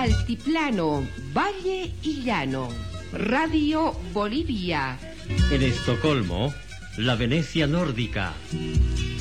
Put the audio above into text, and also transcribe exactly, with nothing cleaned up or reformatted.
Altiplano, Valle y Llano. Radio Bolivia. En Estocolmo, la Venecia nórdica.